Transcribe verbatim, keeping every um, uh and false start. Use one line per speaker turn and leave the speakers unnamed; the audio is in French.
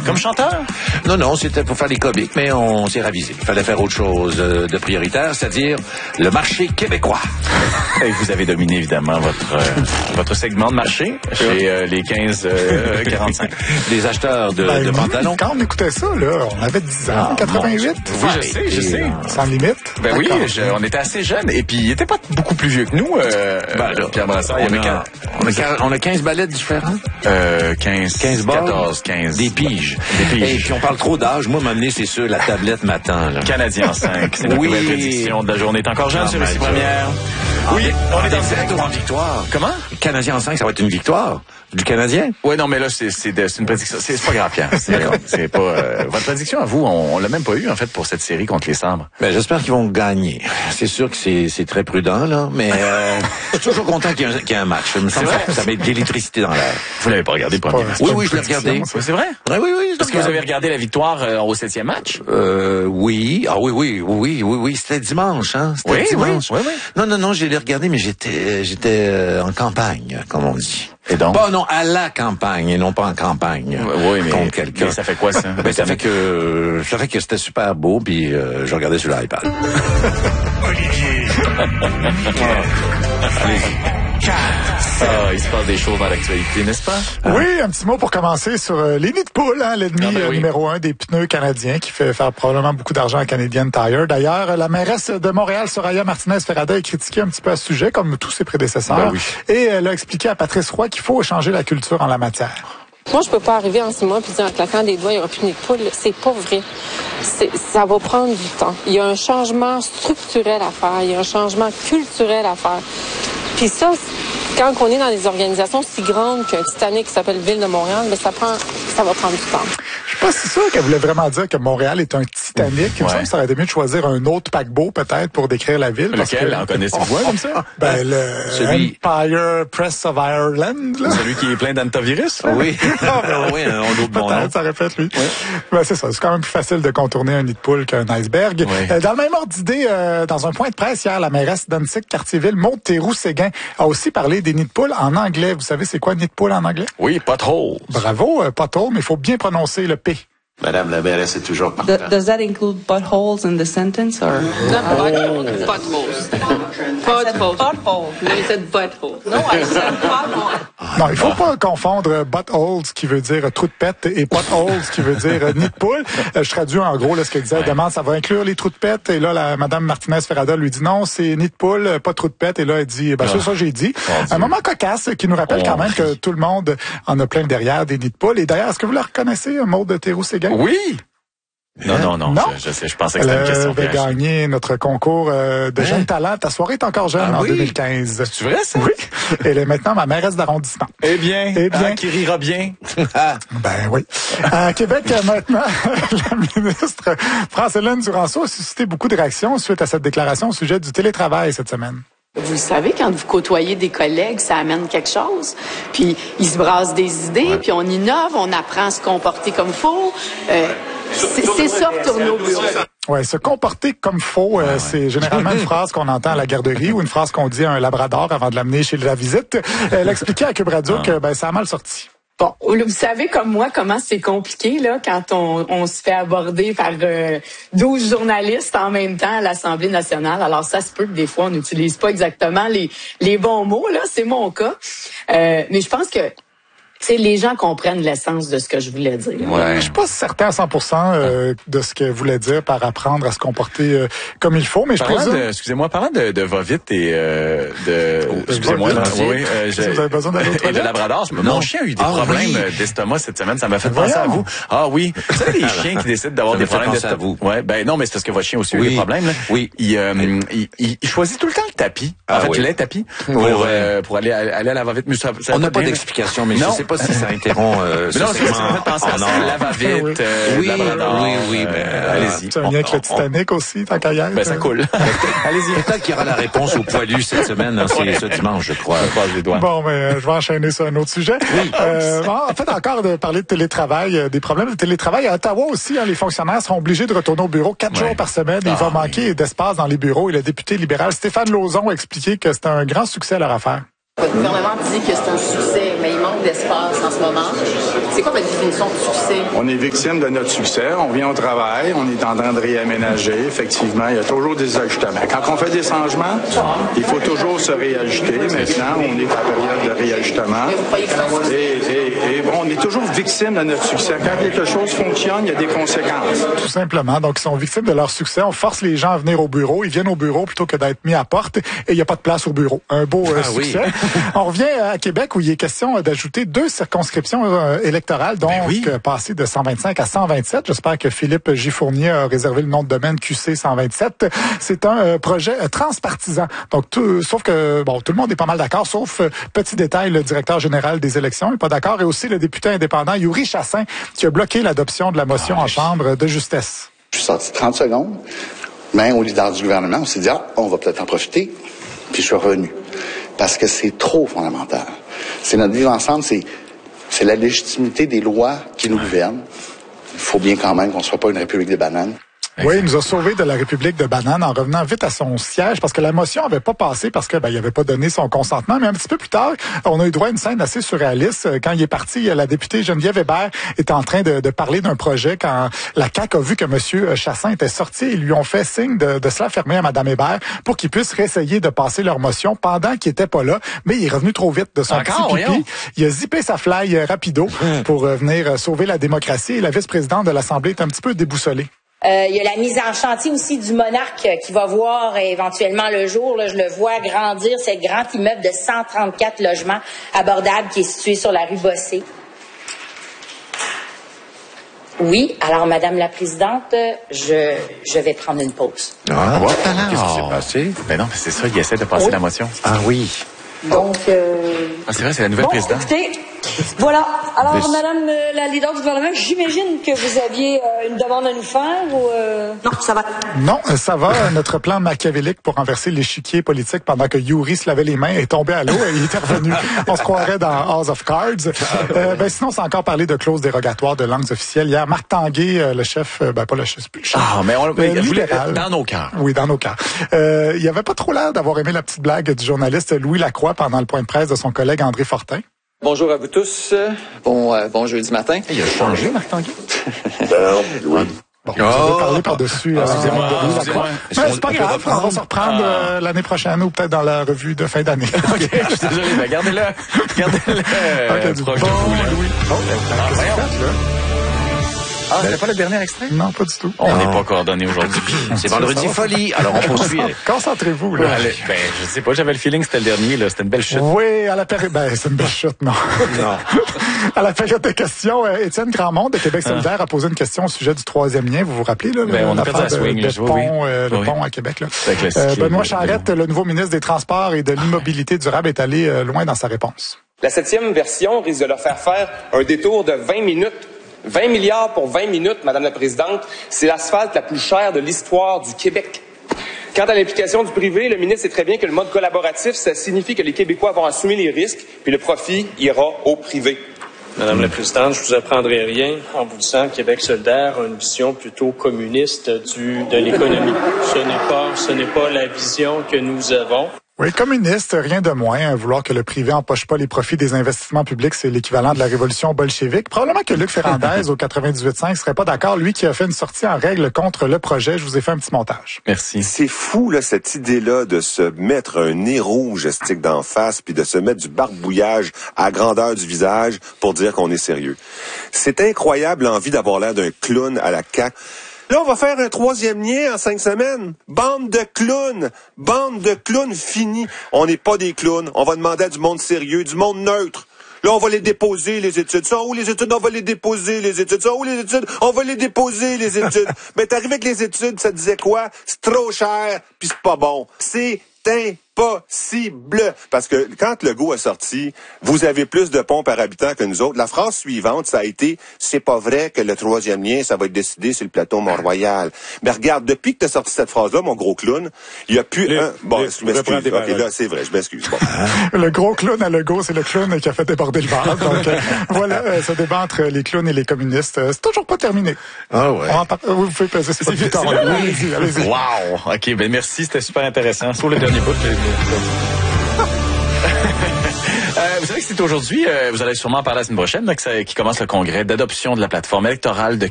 Comme chanteur?
Non, non, c'était pour faire les comiques, mais on s'est ravisé. Il fallait faire autre chose euh, de prioritaire, c'est-à-dire le marché québécois.
Et vous avez dominé, évidemment, votre euh, votre segment de marché chez euh, les quinze quarante-cinq.
Des acheteurs de,
Ben,
de pantalons.
Quand on écoutait ça, là, on avait dix ans,
Ah,
quatre-vingt-huit.
Oui, je sais, je sais.
Sans limite.
Ben oui,
D'accord.
je- on était assez jeunes. Et puis, il était pas beaucoup plus vieux que nous, euh,
Ben, là,
Pierre Brassard. Il y
on,
avait
a, on, a, quar- on a quinze ballettes différentes.
euh, quinze,
quinze balles.
quatorze, quinze.
Des piges.
Des piges.
Et puis on parle trop d'âge. Moi, m'amener, c'est sûr, la tablette m'attend. Là.
Canadien en cinq. C'est notre
Oui.
nouvelle prédiction de la journée. T'es encore jeune
Ah,
sur les six
my God.
premières. Oui,
on
on est
est
en
en
direct.
ou en victoire.
Comment?
Canadien en cinq, ça va être une victoire du Canadien.
Ouais, non, mais là, c'est, c'est, de- c'est une prédiction. C'est, c'est pas grave, Pierre. C'est, d'accord. C'est pas, euh, votre prédiction à vous, on, on l'a même pas eu, en fait, pour cette série contre les Sabres.
Ben, j'espère qu'ils vont gagner. C'est sûr que c'est, c'est très prudent, là, mais euh, je suis toujours content qu'il y ait un, qu'il y ait un match. Il me semble
vrai?
que ça met de l'électricité dans l'air.
Vous l'avez pas regardé le premier
pas-
match?
c'est
Oui,
pas
oui,
une
je l'ai
prédiction,
regardé.
ça.
Oui, c'est vrai?
Oui, oui, oui. je
Est-ce que vous
regarde.
avez regardé la victoire euh, au septième match?
Euh, oui. Ah oui, oui, oui, oui, oui. C'était dimanche, hein. C'était
Oui,
dimanche.
oui, oui, oui.
Non, non, non, j'ai l'ai regardé, mais j'étais, j'étais euh, en campagne, comme on dit.
Et donc?
Pas, non, à la campagne, et non pas en campagne.
Oui, mais,
contre quelqu'un.
mais ça fait quoi, ça?
Ben, ça fait que, ça fait que c'était super beau, puis euh, je regardais sur l'iPad.
Olivier.
Ah, il se passe des choses dans l'actualité, n'est-ce pas?
Oui, un petit mot pour commencer sur euh, les nids de poule, hein, l'ennemi
Ah ben
euh,
oui.
numéro un des pneus canadiens qui fait faire probablement beaucoup d'argent à Canadian Tire. D'ailleurs, la mairesse de Montréal, Soraya Martinez-Ferrada, a critiqué un petit peu à ce sujet, comme tous ses prédécesseurs.
Ben oui.
Et elle a expliqué à Patrice Roy qu'il faut changer la culture en la matière.
Moi, je peux pas arriver en six mois puis dire en claquant des doigts, il n'y aura plus de nid de poule. C'est pas vrai. C'est, ça va prendre du temps. Il y a un changement structurel à faire. Il y a un changement culturel à faire. Puis ça, quand on est dans des organisations si grandes qu'un Titanic qui s'appelle Ville de Montréal, ben ça prend, ça va prendre du temps.
Je suis pas si sûr qu'elle voulait vraiment dire que Montréal est un Titanic. Il me
Ouais.
semble que ça aurait été mieux de choisir un autre paquebot, peut-être, pour décrire la ville. parce
Lequel?
que-
En connaissez-vous un comme ça?
Ben, le
Celui-
Empire Press of Ireland, là.
Celui qui est plein d'antivirus?
Oui. oui, on l'autre bon nom.
Peut-être, ça répète lui. Ben, c'est ça. C'est quand même plus facile de contourner un nid de poule qu'un iceberg.
Oui.
Euh, dans le même ordre d'idée, euh, dans un point de presse hier, la mairesse d'Annecy-Cartierville, Maude Théroux-Séguin, a aussi parlé des nids de poule en anglais. Vous savez, c'est quoi un nid de poule en anglais?
Oui, pothole.
Bravo, euh, pas tôt, mais il faut bien prononcer le P.
Madame la mairesse est toujours
Th-
parfaite.
does that include buttholes in the sentence or?
Not buttholes, buttholes. Buttholes. Butthole. No, he said butthole. No, I said butthole.
Non, il faut pas confondre buttholes, qui veut dire trou de pète, et potholes, qui veut dire euh, nid de poule. Euh, je traduis en gros là, ce qu'elle disait. Elle demande, ça va inclure les trous de pète. Et là, la Madame Martinez-Ferrada lui dit non, c'est nid de poule, euh, pas trou de pète. Et là, elle dit, ben, c'est ça, j'ai dit. Un moment cocasse qui nous rappelle
Oh.
quand même que tout le monde en a plein derrière des nids de poule. Et d'ailleurs, est-ce que vous la reconnaissez, Maude de Théroux-Séguin?
Oui! Non, non, non.
Non.
Je, je sais, je pensais que
Elle
c'était une question
avait
piège.
gagné notre concours euh, de jeunes talents. Ta soirée est encore jeune
Ah
en
oui?
deux mille quinze.
C'est vrai, ça?
Oui. Elle est maintenant ma mairesse d'arrondissement.
Eh bien,
Eh bien.
hein, qui rira bien.
Ben oui. À Québec, euh, maintenant, la ministre France-Hélène Duranceau a suscité beaucoup de réactions suite à cette déclaration au sujet du télétravail cette semaine.
Vous le savez, quand vous côtoyez des collègues, ça amène quelque chose. Puis ils se brassent des idées, puis on innove, on apprend à se comporter comme faut. Euh, c'est c'est ça, retourner au bureau.
Ouais, se comporter comme faut, euh, c'est généralement une phrase qu'on entend à la garderie ou une phrase qu'on dit à un labrador avant de l'amener chez la visite. Elle expliquait à Cube Radio que ben, ça a mal sorti.
Bon, vous savez comme moi comment c'est compliqué là quand on, on se fait aborder par euh, douze journalistes en même temps à l'Assemblée nationale. Alors ça se peut que des fois on n'utilise pas exactement les les bons mots là, c'est mon cas. Euh, mais je pense que c'est les gens comprennent l'essence de ce que je voulais dire.
Ouais.
Je suis pas certain à cent pour cent euh, de ce qu'elle voulait dire par apprendre à se comporter euh, comme il faut, mais je
Parlant
présume...
de, excusez-moi, parlant de, de va-vite et euh, de, excusez-moi,
va-vite.
non, oui, euh,
Est-ce que vous avez besoin d'aller aux
et de
toilettes?
labrador. Mon
Non.
chien a eu des
Ah,
problèmes
oui.
euh, d'estomac cette semaine. Ça m'a fait penser à
Voyons.
vous. Ah oui, vous savez les chiens qui décident d'avoir
Ça
des
me fait
problèmes
penser à
d'estomac.
vous.
Ouais, ben non, mais c'est parce que votre chien aussi a eu
Oui.
des problèmes. Là.
Oui.
Il, euh, il, il, il choisit tout le temps le tapis. En
Ah
fait,
oui.
le tapis pour
Oui, oui.
euh, pour aller aller à la va-vite. Mais ça, ça
On n'a
va
pas
bien.
d'explication, mais
Non.
je sais pas si ça interrompt euh,
Mais
ce
non, c'est ça
segment
me fait penser à
en
ça.
or.
La va-vite, euh,
Oui,
labrador.
oui, oui, mais,
euh, allez-y.
C'est un lien avec le Titanic aussi, tant qu'à y être.
Ben ça coule. Allez-y.
Peut-être qu'il y aura la réponse au poilu cette semaine, hein, c'est ce dimanche, je crois.
Je croise les doigts.
Bon, mais euh, je vais enchaîner sur un autre sujet. Euh, bon, en fait, encore de parler de télétravail, euh, des problèmes de télétravail. À Ottawa aussi, hein, les fonctionnaires seront obligés de retourner au bureau quatre
Ouais.
jours par semaine. Et il
Ah,
va manquer d'espace dans les bureaux. Et le député libéral Stéphane Lauzon a expliqué que c'était un grand succès à leur affaire.
Votre gouvernement dit que c'est un succès, mais il manque d'espace en ce moment. C'est quoi votre définition de succès?
On est victime de notre succès. On vient au travail, on est en train de réaménager. Effectivement, il y a toujours des ajustements. Quand on fait des changements, il faut toujours se réajuster. Maintenant, on est en période de réajustement. Et, et, et bon, on est toujours victime de notre succès. Quand quelque chose fonctionne, il y a des conséquences.
Tout simplement. Donc, ils sont victimes de leur succès. On force les gens à venir au bureau. Ils viennent au bureau plutôt que d'être mis à porte. Et il n'y a pas de place au bureau. Un beau euh, ah, succès. Oui. On revient à Québec où il est question d'ajouter deux circonscriptions euh, électorales, donc ben oui. euh, passer de cent vingt-cinq à cent vingt-sept. J'espère que Philippe Gifournier a réservé le nom de domaine Q C cent vingt-sept. C'est un euh, projet euh, transpartisan. Donc, tout, sauf que bon, tout le monde est pas mal d'accord, sauf euh, petit détail, le directeur général des élections n'est pas d'accord, et aussi le député indépendant Yuri Chassin qui a bloqué l'adoption de la motion ah, en chambre de justesse.
Je suis sorti trente secondes, mais au leader du gouvernement, on s'est dit ah, on va peut-être en profiter, puis je suis revenu. Parce que c'est trop fondamental. C'est notre vivre ensemble, c'est, c'est la légitimité des lois qui nous gouvernent. Il faut bien quand même qu'on ne soit pas une république des bananes.
Oui, il nous a sauvé de la République de banane en revenant vite à son siège parce que la motion avait pas passé parce que ben il avait pas donné son consentement. Mais un petit peu plus tard, on a eu droit à une scène assez surréaliste. Quand il est parti, la députée Geneviève Hébert était en train de, de parler d'un projet quand la C A Q a vu que M. Chassin était sorti. Ils lui ont fait signe de, de se la fermer à Mme Hébert pour qu'ils puissent réessayer de passer leur motion pendant qu'il était pas là. Mais il est revenu trop vite de son
Encore,
petit pipi.
voyons.
Il a zippé sa fly euh, rapido pour euh, venir sauver la démocratie. Et la vice-présidente de l'Assemblée est un petit peu déboussolée.
Euh, il y a la mise en chantier aussi du Monarque qui va voir éventuellement le jour. Là, je le vois grandir, ce grand immeuble de cent trente-quatre logements abordables qui est situé sur la rue Bossé. Oui, alors Madame la Présidente, je, je vais prendre une pause.
Ah, ouais. Qu'est-ce qui s'est passé? Ben non, c'est ça, il essaie de passer oui. la motion. Ah oui.
Donc... Euh...
Ah, c'est vrai, c'est la nouvelle
bon,
présidente.
Écoutez, voilà. Alors, Mais... Madame euh, la leader du gouvernement, j'imagine que vous aviez euh, une demande à nous faire ou... Euh... Non, ça va.
Non, ça va. Notre plan machiavélique pour renverser l'échiquier politique pendant que Yuri se lavait les mains est tombé à l'eau et il est revenu. On se croirait dans House of Cards. Euh, ben, sinon, c'est encore parlé de clauses dérogatoires de langues officielles. Hier, Marc Tanguay, euh, le chef... Euh, ben, pas le chef, plus le chef.
Ah, mais on
euh, libéral.
Dans nos cœurs.
Oui, dans nos cœurs. Euh, il avait pas trop l'air d'avoir aimé la petite blague du journaliste Louis Lacroix pendant le point de presse de son collègue André Fortin.
Bonjour à vous tous. Bon, euh, bon jeudi matin.
Il a changé, Marc Tanguay?
Non, oui.
Bon, vous avez parlé par-dessus. Euh,
excusez-moi,
Louis Lacroix. Mais c'est pas grave, on va se reprendre euh, l'année prochaine ou peut-être dans la revue de fin d'année.
OK, je suis désolé, mais gardez-le. Gardez-le.
Okay, du bon, Louis. Oh,
ah, voyons. Ah, c'était pas le dernier extrait?
Non, pas du tout.
On n'est pas coordonnés aujourd'hui. C'est vendredi folie, alors on poursuit.
Concentrez-vous, là.
Allez, ben, je sais pas, j'avais le feeling que c'était le dernier, là. C'était une belle chute.
Oui, à la période, ben, c'est une belle chute, non. Non. À la période de questions, Étienne Grandmont de Québec solidaire a posé une question au sujet du troisième lien. Vous vous rappelez, là?
Ben, on a perdu la swing,
de, de pont,
oui.
euh, le
oui.
pont à Québec, là.
Euh,
Benoît Charette, le nouveau ministre des Transports et de l'Immobilité durable, est allé euh, loin dans sa réponse.
La septième version risque de leur faire faire un détour de vingt minutes. vingt milliards pour vingt minutes, Madame la Présidente, c'est l'asphalte la plus chère de l'histoire du Québec. Quant à l'implication du privé, le ministre sait très bien que le mode collaboratif, ça signifie que les Québécois vont assumer les risques, puis le profit ira au privé.
Madame la Présidente, je vous apprendrai rien en vous disant que Québec solidaire a une vision plutôt communiste du, de l'économie. Ce n'est pas, ce n'est pas la vision que nous avons.
Oui, communiste, rien de moins. Vouloir que le privé empoche pas les profits des investissements publics, c'est l'équivalent de la révolution bolchevique. Probablement que Luc Ferrandez, au quatre-vingt-dix-huit virgule cinq, serait pas d'accord. Lui qui a fait une sortie en règle contre le projet. Je vous ai fait un petit montage.
Merci.
C'est fou, là, cette idée-là de se mettre un nez rouge stick d'en face puis de se mettre du barbouillage à grandeur du visage pour dire qu'on est sérieux. C'est incroyable l'envie d'avoir l'air d'un clown à la C A Q. Là, on va faire un troisième lien en cinq semaines. Bande de clowns. Bande de clowns finis. On n'est pas des clowns. On va demander à du monde sérieux, du monde neutre. Là, on va les déposer, les études. Ça, où les études? On va les déposer, les études. Ça, où les études? On va les déposer, les études. Ben, t'arrives avec les études, ça te disait quoi? C'est trop cher, puis c'est pas bon. C'est impossible. Parce que quand Legault a sorti, vous avez plus de ponts par habitant que nous autres. La phrase suivante, ça a été, c'est pas vrai que le troisième lien, ça va être décidé sur le plateau Mont-Royal. Mais regarde, depuis que t'as sorti cette phrase-là, mon gros clown, il y a plus
les,
un... Bon,
les,
je m'excuse. OK, là, c'est vrai, je m'excuse. Bon.
Le gros clown à Legault, c'est le clown qui a fait déborder le vase. Donc, euh, voilà, euh, ce débat entre les clowns et les communistes, euh, c'est toujours pas terminé.
Ah ouais.
On par... Vous pouvez peser sur votre bouton. Allez-y, allez-y.
Wow! OK, ben merci, c'était super intéressant. Sur le dernier bout, que c'est aujourd'hui, euh, vous allez sûrement en parler la semaine prochaine, là, que ça, qui commence le congrès d'adoption de la plateforme électorale de